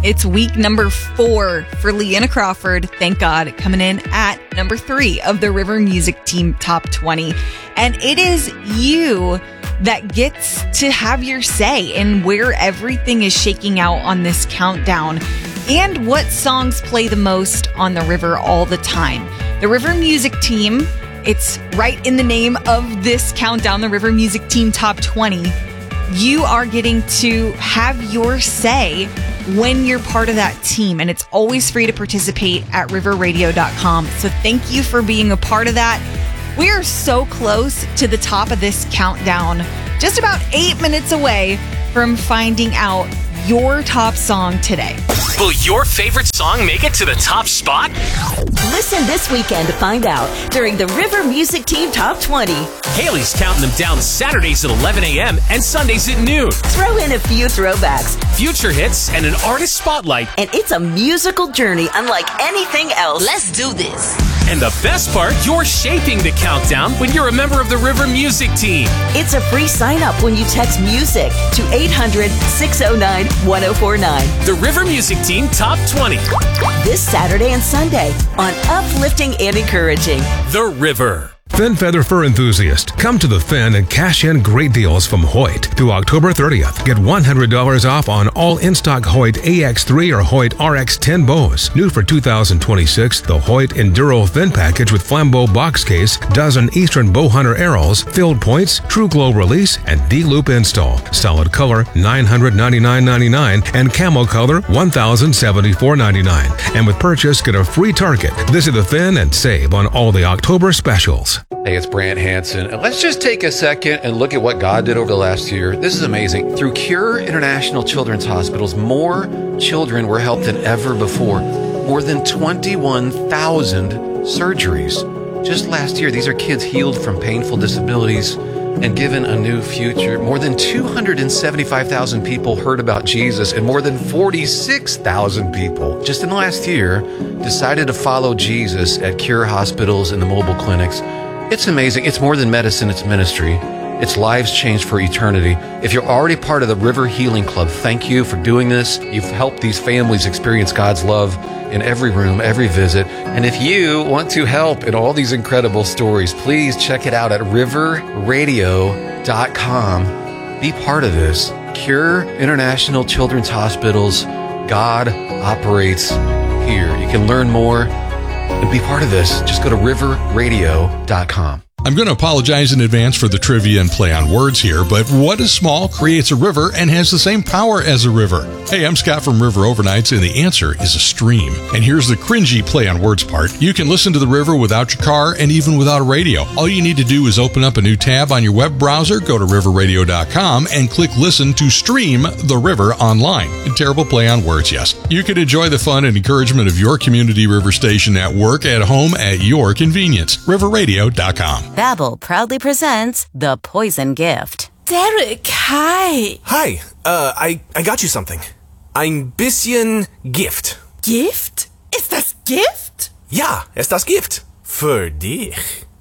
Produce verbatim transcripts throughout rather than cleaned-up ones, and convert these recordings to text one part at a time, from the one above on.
It's week number four for Leanna Crawford. Thank God, coming in at number three of the River Music Team Top twenty. And it is you that gets to have your say in where everything is shaking out on this countdown and what songs play the most on the river all the time. The River Music Team, it's right in the name of this countdown, the River Music Team Top twenty. You are getting to have your say when you're part of that team, and it's always free to participate at river radio dot com. So thank you for being a part of that. We are so close to the top of this countdown, just about eight minutes away from finding out your top song today. Will your favorite song make it to the top spot? Listen this weekend to find out during the River Music Team Top twenty. Haley's counting them down Saturdays at eleven a.m. and Sundays at noon. Throw in a few throwbacks, future hits, and an artist spotlight. And it's a musical journey unlike anything else. Let's do this. And the best part, you're shaping the countdown when you're a member of the River Music Team. It's a free sign-up when you text MUSIC to eight hundred, six oh nine, one oh four nine. The River Music Team Top twenty. This Saturday and Sunday on Uplifting and Encouraging. The River. Finn Feather Fur enthusiast, come to the Finn and cash in great deals from Hoyt. Through October thirtieth, get one hundred dollars off on all in-stock Hoyt A X three or Hoyt R X ten bows. New for two thousand twenty-six, the Hoyt Enduro Finn package with Flambeau box case, dozen Eastern bow hunter arrows, filled points, True Glow release, and D-loop install. Solid color, nine hundred ninety-nine ninety-nine, and camo color, one thousand seventy-four ninety-nine. And with purchase, get a free target. Visit the Finn and save on all the October specials. Hey, it's Brant Hansen, and let's just take a second and look at what God did over the last year. This is amazing. Through Cure International Children's Hospitals, more children were helped than ever before. More than twenty-one thousand surgeries. Just last year, these are kids healed from painful disabilities and given a new future. More than two hundred seventy-five thousand people heard about Jesus, and more than forty-six thousand people just in the last year decided to follow Jesus at Cure hospitals and the mobile clinics. It's amazing. It's more than medicine, it's ministry. It's lives changed for eternity. If you're already part of the River Healing Club, thank you for doing this. You've helped these families experience God's love in every room, every visit. And if you want to help in all these incredible stories, please check it out at river radio dot com. Be part of this. Cure International Children's Hospitals. God operates here. You can learn more and be part of this. Just go to river radio dot com. I'm going to apologize in advance for the trivia and play on words here, but what is small creates a river and has the same power as a river? Hey, I'm Scott from River Overnights, and the answer is a stream. And here's the cringy play on words part. You can listen to the river without your car and even without a radio. All you need to do is open up a new tab on your web browser, go to river radio dot com, and click listen to stream the river online. A terrible play on words, yes. You can enjoy the fun and encouragement of your community river station at work, at home, at your convenience. river radio dot com. Babbel proudly presents The Poison Gift. Derek, hi. Hi, uh, I, I got you something. Ein bisschen Gift. Gift? Ist das Gift? Ja, ist das Gift. Für dich.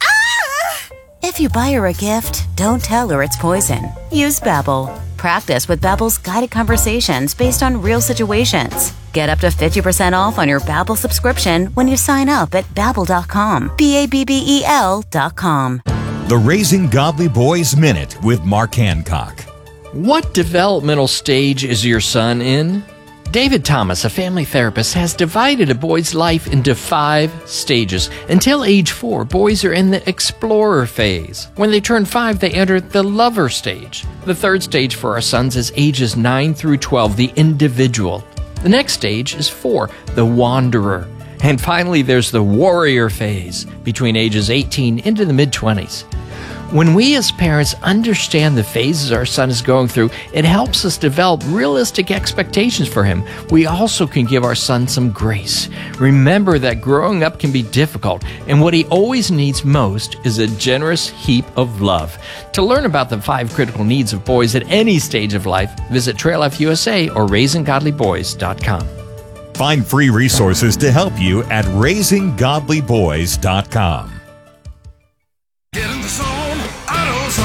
Ah! If you buy her a gift, don't tell her it's poison. Use Babbel. Practice with Babbel's guided conversations based on real situations. Get up to fifty percent off on your Babbel subscription when you sign up at babbel dot com. B A B B E L dot com. The Raising Godly Boys Minute with Mark Hancock. What developmental stage is your son in? David Thomas, a family therapist, has divided a boy's life into five stages. Until age four, boys are in the explorer phase. When they turn five, they enter the lover stage. The third stage for our sons is ages nine through twelve, the individual. The next stage is four, the wanderer. And finally, there's the warrior phase, between ages eighteen into the mid-twenties. When we as parents understand the phases our son is going through, it helps us develop realistic expectations for him. We also can give our son some grace. Remember that growing up can be difficult, and what he always needs most is a generous heap of love. To learn about the five critical needs of boys at any stage of life, visit Trail Life U S A or raising godly boys dot com. Find free resources to help you at raising godly boys dot com.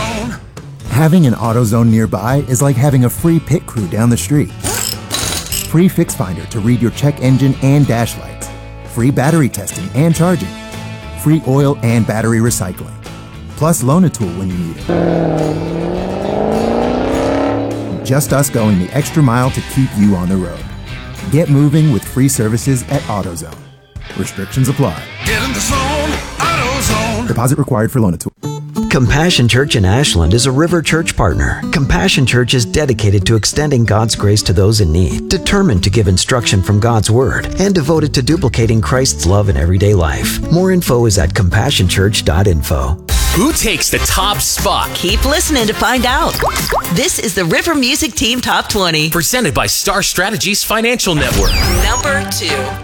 Having an AutoZone nearby is like having a free pit crew down the street. Free Fix Finder to read your check engine and dash lights. Free battery testing and charging. Free oil and battery recycling. Plus Loan-A-Tool when you need it. Just us going the extra mile to keep you on the road. Get moving with free services at AutoZone. Restrictions apply. Get in the zone, AutoZone. Deposit required for Loan-A-Tool. Compassion Church in Ashland is a River Church partner. Compassion Church is dedicated to extending God's grace to those in need, determined to give instruction from God's Word, and devoted to duplicating Christ's love in everyday life. More info is at compassion church dot info. Who takes the top spot? Keep listening to find out. This is the River Music Team Top twenty. Presented by Star Strategies Financial Network. Number two.